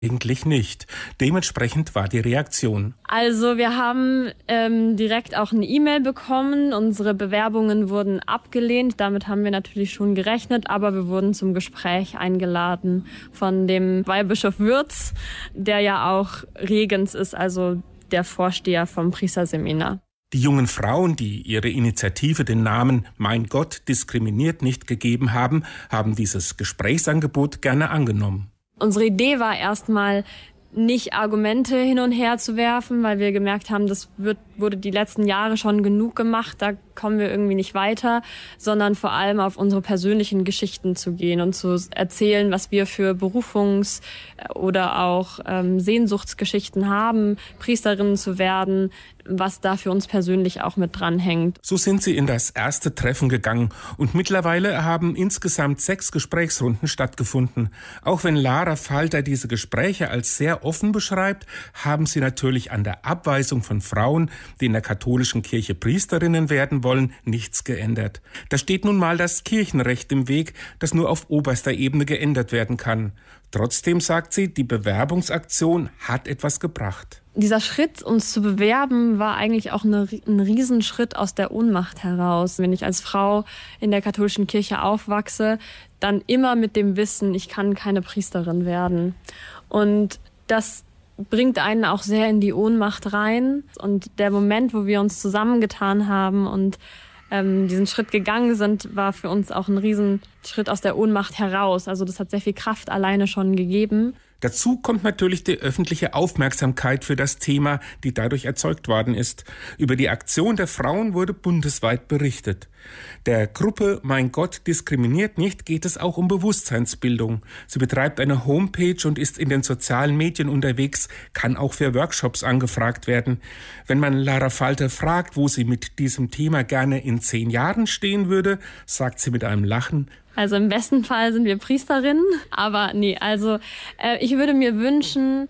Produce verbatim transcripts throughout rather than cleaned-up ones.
Eigentlich nicht. Dementsprechend war die Reaktion. Also wir haben ähm, direkt auch eine E-Mail bekommen. Unsere Bewerbungen wurden abgelehnt. Damit haben wir natürlich schon gerechnet. Aber wir wurden zum Gespräch eingeladen von dem Weihbischof Würz, der ja auch Regens ist, also der Vorsteher vom Priesterseminar. Die jungen Frauen, die ihre Initiative den Namen Mein Gott diskriminiert nicht gegeben haben, haben dieses Gesprächsangebot gerne angenommen. Unsere Idee war erstmal, nicht Argumente hin und her zu werfen, weil wir gemerkt haben, das wird, wurde die letzten Jahre schon genug gemacht, da kommen wir irgendwie nicht weiter, sondern vor allem auf unsere persönlichen Geschichten zu gehen und zu erzählen, was wir für Berufungs- oder auch ähm, Sehnsuchtsgeschichten haben, Priesterinnen zu werden, was da für uns persönlich auch mit dranhängt. So sind sie in das erste Treffen gegangen und mittlerweile haben insgesamt sechs Gesprächsrunden stattgefunden. Auch wenn Lara Falter diese Gespräche als sehr offen beschreibt, haben sie natürlich an der Abweisung von Frauen, die in der katholischen Kirche Priesterinnen werden wollen, nichts geändert. Da steht nun mal das Kirchenrecht im Weg, das nur auf oberster Ebene geändert werden kann. Trotzdem sagt sie, die Bewerbungsaktion hat etwas gebracht. Dieser Schritt, uns zu bewerben, war eigentlich auch eine, ein Riesenschritt aus der Ohnmacht heraus. Wenn ich als Frau in der katholischen Kirche aufwachse, dann immer mit dem Wissen, ich kann keine Priesterin werden. Und das bringt einen auch sehr in die Ohnmacht rein. Und der Moment, wo wir uns zusammengetan haben und ähm, diesen Schritt gegangen sind, war für uns auch ein Riesenschritt aus der Ohnmacht heraus. Also das hat sehr viel Kraft alleine schon gegeben. Dazu kommt natürlich die öffentliche Aufmerksamkeit für das Thema, die dadurch erzeugt worden ist. Über die Aktion der Frauen wurde bundesweit berichtet. Der Gruppe Mein Gott diskriminiert nicht geht es auch um Bewusstseinsbildung. Sie betreibt eine Homepage und ist in den sozialen Medien unterwegs, kann auch für Workshops angefragt werden. Wenn man Lara Falter fragt, wo sie mit diesem Thema gerne in zehn Jahren stehen würde, sagt sie mit einem Lachen: Also im besten Fall sind wir Priesterinnen, aber nee, also äh, ich würde mir wünschen,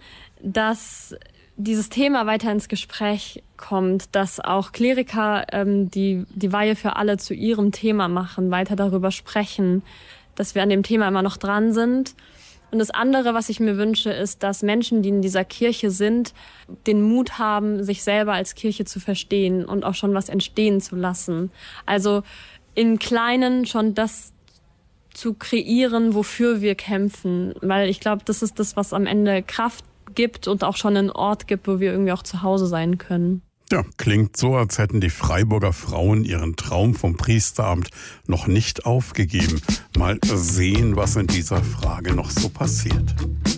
dass dieses Thema weiter ins Gespräch kommt, dass auch Kleriker ähm, die, die Weihe für alle zu ihrem Thema machen, weiter darüber sprechen, dass wir an dem Thema immer noch dran sind. Und das andere, was ich mir wünsche, ist, dass Menschen, die in dieser Kirche sind, den Mut haben, sich selber als Kirche zu verstehen und auch schon was entstehen zu lassen. Also im Kleinen schon das zu kreieren, wofür wir kämpfen. Weil ich glaube, das ist das, was am Ende Kraft gibt und auch schon einen Ort gibt, wo wir irgendwie auch zu Hause sein können. Ja, klingt so, als hätten die Freiburger Frauen ihren Traum vom Priesteramt noch nicht aufgegeben. Mal sehen, was in dieser Frage noch so passiert.